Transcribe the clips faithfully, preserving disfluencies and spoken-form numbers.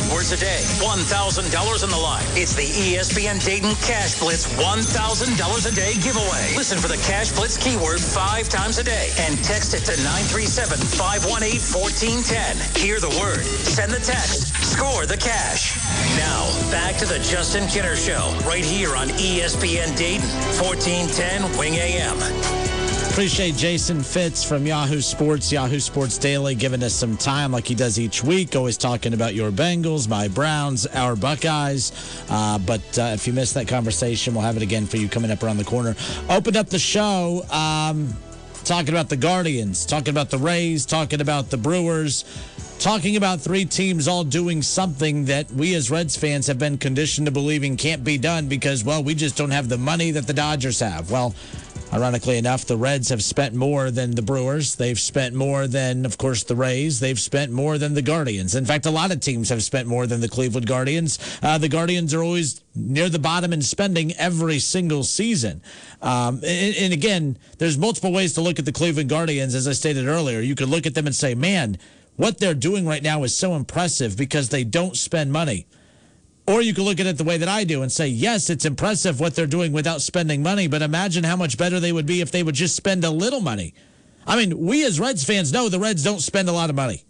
words a day, one thousand dollars on the line. It's the E S P N Dayton Cash Blitz one thousand dollars a day giveaway. Listen for the Cash Blitz keyword five times a day and text it to nine three seven, five one eight, one four one zero. Hear the word, send the text, score the cash. Now, back to the Justin Kinner Show, right here on E S P N Dayton, fourteen ten Wing A M. Appreciate Jason Fitz from Yahoo Sports, Yahoo Sports Daily, giving us some time like he does each week, always talking about your Bengals, my Browns, our Buckeyes. Uh, but uh, if you missed that conversation, we'll have it again for you coming up around the corner. Opened up the show um, talking about the Guardians, talking about the Rays, talking about the Brewers, talking about three teams all doing something that we as Reds fans have been conditioned to believing can't be done because, well, we just don't have the money that the Dodgers have. Well, ironically enough, the Reds have spent more than the Brewers. They've spent more than, of course, the Rays. They've spent more than the Guardians. In fact, a lot of teams have spent more than the Cleveland Guardians. Uh, the Guardians are always near the bottom in spending every single season. Um, and, and again, there's multiple ways to look at the Cleveland Guardians. As I stated earlier, you could look at them and say, man, what they're doing right now is so impressive because they don't spend money. Or you can look at it the way that I do and say, yes, it's impressive what they're doing without spending money, but imagine how much better they would be if they would just spend a little money. I mean, we as Reds fans know the Reds don't spend a lot of money.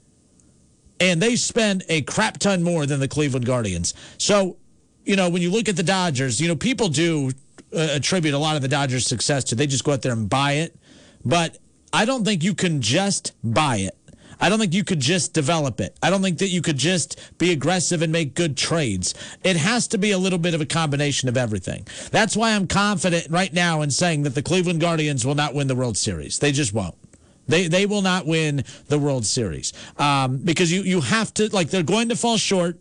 And they spend a crap ton more than the Cleveland Guardians. So, you know, when you look at the Dodgers, you know, people do uh, attribute a lot of the Dodgers' success to they just go out there and buy it. But I don't think you can just buy it. I don't think you could just develop it. I don't think that you could just be aggressive and make good trades. It has to be a little bit of a combination of everything. That's why I'm confident right now in saying that the Cleveland Guardians will not win the World Series. They just won't. They they will not win the World Series um, because you, you have to, like, they're going to fall short,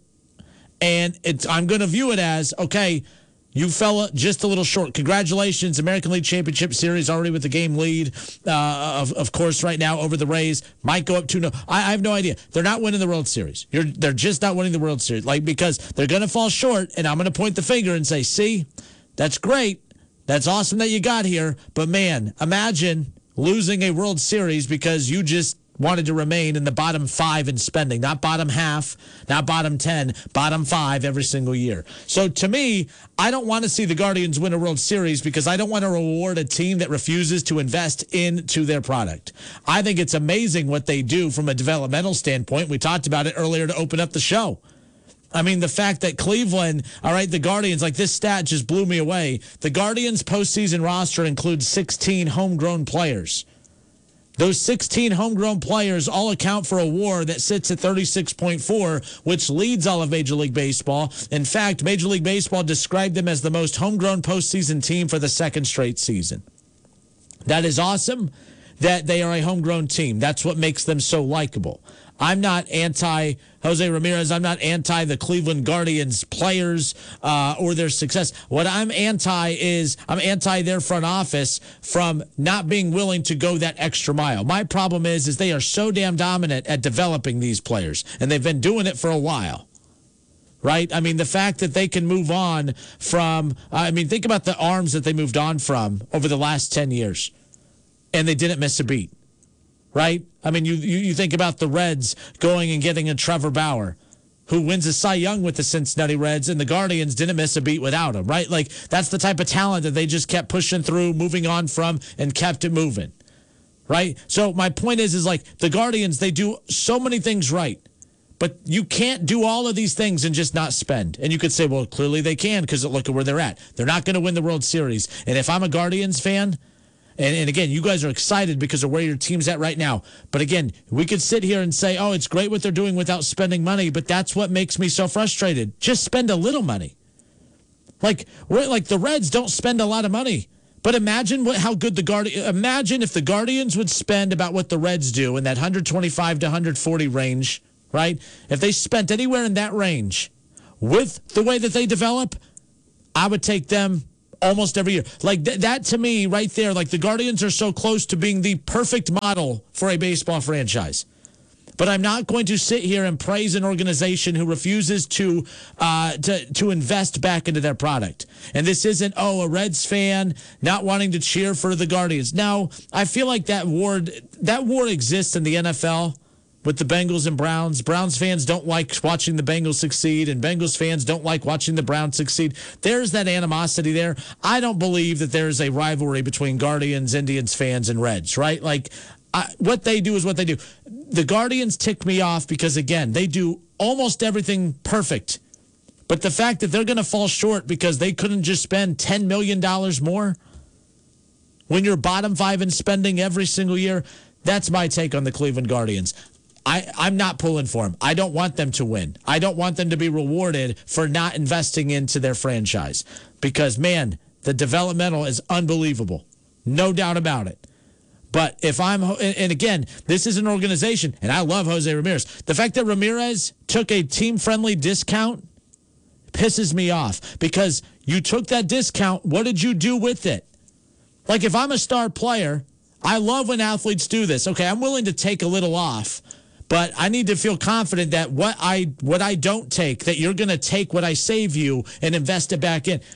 and it's I'm going to view it as, okay, you fell just a little short. Congratulations, American League Championship Series already with the game lead, uh, of, of course, right now over the Rays. Might go up two. No, I, I have no idea. They're not winning the World Series. You're, they're just not winning the World Series, like because they're going to fall short, and I'm going to point the finger and say, see, that's great. That's awesome that you got here, but, man, imagine losing a World Series because you just wanted to remain in the bottom five in spending, not bottom half, not bottom ten, bottom five every single year. So to me, I don't want to see the Guardians win a World Series because I don't want to reward a team that refuses to invest into their product. I think it's amazing what they do from a developmental standpoint. We talked about it earlier to open up the show. I mean, the fact that Cleveland, all right, the Guardians, like this stat just blew me away. The Guardians' postseason roster includes sixteen homegrown players. Those sixteen homegrown players all account for a WAR that sits at thirty-six point four, which leads all of Major League Baseball. In fact, Major League Baseball described them as the most homegrown postseason team for the second straight season. That is awesome that they are a homegrown team. That's what makes them so likable. I'm not anti-Jose Ramirez. I'm not anti the Cleveland Guardians players uh, or their success. What I'm anti is I'm anti their front office from not being willing to go that extra mile. My problem is, is they are so damn dominant at developing these players, and they've been doing it for a while. Right? I mean, the fact that they can move on from, I mean, think about the arms that they moved on from over the last ten years, and they didn't miss a beat. Right? I mean, you, you you think about the Reds going and getting a Trevor Bauer, who wins a Cy Young with the Cincinnati Reds, and the Guardians didn't miss a beat without him, right? Like, that's the type of talent that they just kept pushing through, moving on from, and kept it moving, right? So my point is, is like, the Guardians, they do so many things right, but you can't do all of these things and just not spend. And you could say, well, clearly they can because look at where they're at. They're not going to win the World Series. And if I'm a Guardians fan, And, and again, you guys are excited because of where your team's at right now. But again, we could sit here and say, oh, it's great what they're doing without spending money, but that's what makes me so frustrated. Just spend a little money. Like, we're, like the Reds don't spend a lot of money. But imagine what how good the Guardians, imagine if the Guardians would spend about what the Reds do in that one twenty-five to one forty range, right? If they spent anywhere in that range with the way that they develop, I would take them almost every year. Like th- that to me right there, like the Guardians are so close to being the perfect model for a baseball franchise. But I'm not going to sit here and praise an organization who refuses to uh, to to invest back into their product. And this isn't, oh, a Reds fan not wanting to cheer for the Guardians. Now, I feel like that war, that war exists in the N F L with the Bengals and Browns. Browns fans don't like watching the Bengals succeed, and Bengals fans don't like watching the Browns succeed. There's that animosity there. I don't believe that there's a rivalry between Guardians, Indians fans, and Reds, right? Like, I, what they do is what they do. The Guardians tick me off because, again, they do almost everything perfect. But the fact that they're going to fall short because they couldn't just spend ten million dollars more when you're bottom five in spending every single year, that's my take on the Cleveland Guardians. I, I'm not pulling for them. I don't want them to win. I don't want them to be rewarded for not investing into their franchise because, man, the developmental is unbelievable. No doubt about it. But if I'm, and again, this is an organization, and I love Jose Ramirez. The fact that Ramirez took a team-friendly discount pisses me off because you took that discount. What did you do with it? Like, if I'm a star player, I love when athletes do this. Okay, I'm willing to take a little off, but I need to feel confident that what I what I don't take, that you're going to take what I save you and invest it back in.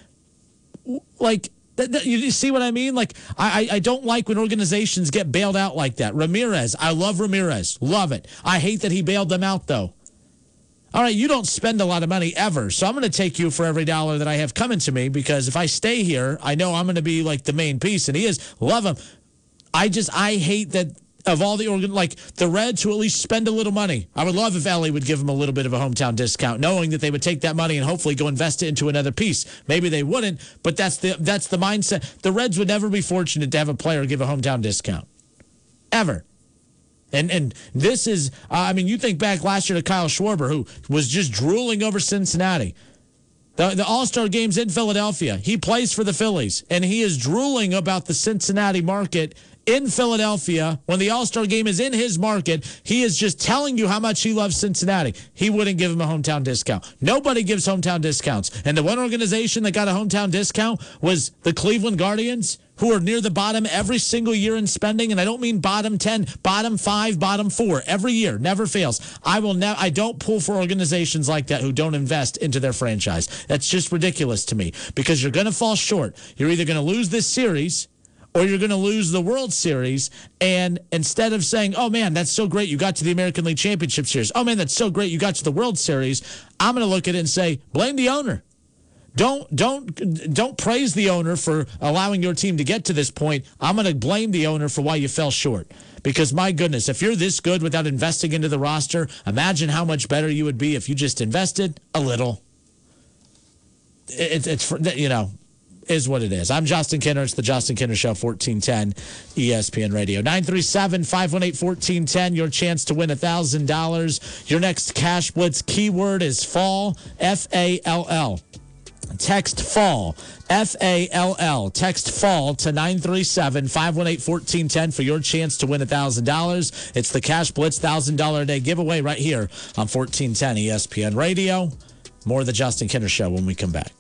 Like, th- th- you see what I mean? Like, I, I don't like when organizations get bailed out like that. Ramirez, I love Ramirez. Love it. I hate that he bailed them out, though. All right, you don't spend a lot of money ever, so I'm going to take you for every dollar that I have coming to me because if I stay here, I know I'm going to be like the main piece, and he is. Love him. I just, I hate that of all the organ, like the Reds who at least spend a little money. I would love if Ellie would give them a little bit of a hometown discount, knowing that they would take that money and hopefully go invest it into another piece. Maybe they wouldn't, but that's the that's the mindset. The Reds would never be fortunate to have a player give a hometown discount. Ever. And and this is, uh, I mean, you think back last year to Kyle Schwarber, who was just drooling over Cincinnati. The, the All-Star game's in Philadelphia. He plays for the Phillies, and he is drooling about the Cincinnati market in Philadelphia. When the All-Star game is in his market, he is just telling you how much he loves Cincinnati. He wouldn't give him a hometown discount. Nobody gives hometown discounts. And the one organization that got a hometown discount was the Cleveland Guardians, who are near the bottom every single year in spending. And I don't mean bottom ten, bottom five, bottom four. Every year, never fails. I will never. I don't pull for organizations like that who don't invest into their franchise. That's just ridiculous to me because you're going to fall short. You're either going to lose this series or you're going to lose the World Series. And instead of saying, oh, man, that's so great you got to the American League Championship Series. Oh, man, that's so great you got to the World Series. I'm going to look at it and say, blame the owner. Don't don't don't praise the owner for allowing your team to get to this point. I'm going to blame the owner for why you fell short. Because, my goodness, if you're this good without investing into the roster, imagine how much better you would be if you just invested a little. It, it's, you know, is what it is. I'm Justin Kinner. It's the Justin Kinner Show, fourteen ten E S P N Radio. nine three seven, five one eight, one four one zero. Your chance to win one thousand dollars. Your next Cash Blitz keyword is fall, F A L L. Text fall, F A L L. Text fall to nine three seven, five one eight, one four one zero for your chance to win one thousand dollars. It's the Cash Blitz one thousand dollars a day giveaway right here on fourteen ten E S P N Radio. More of the Justin Kinner Show when we come back.